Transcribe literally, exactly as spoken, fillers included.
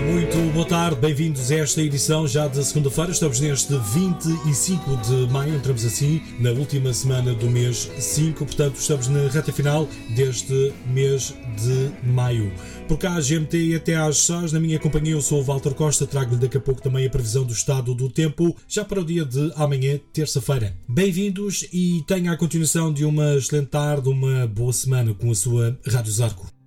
muito boa tarde, bem-vindos a esta edição já de segunda-feira. Estamos neste vinte e cinco de maio, entramos assim na última semana do mês cinco, portanto estamos na reta final deste mês de maio. Por cá, G M T até às seis, na minha companhia eu sou o Walter Costa, trago-lhe daqui a pouco também a previsão do estado do tempo, já para o dia de amanhã, terça-feira. Bem-vindos e tenha a continuação de uma excelente tarde, uma boa semana com a sua Rádio Zarco.